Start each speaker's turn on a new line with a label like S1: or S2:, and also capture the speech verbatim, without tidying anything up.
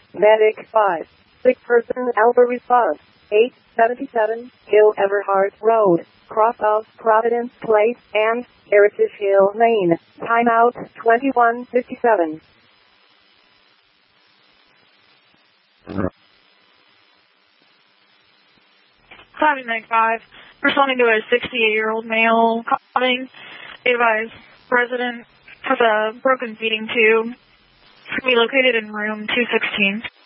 S1: Medic five. Sick person Alpha response. eight seventy-seven, Hill Everhart Road, cross of Providence Place and Heritage Hill Lane. Timeout twenty-one fifty-seven.
S2: Climbing Medic five, responding to a sixty-eight-year-old male calling. Advised resident has a broken feeding tube. Be located in room two sixteen.